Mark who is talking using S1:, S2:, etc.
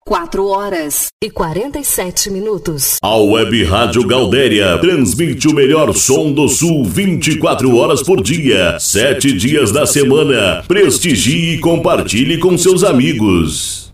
S1: 4h47.
S2: A Web Rádio Galdéria transmite o melhor som do Sul 24 horas por dia, 7 dias da semana. Prestigie e compartilhe com seus amigos.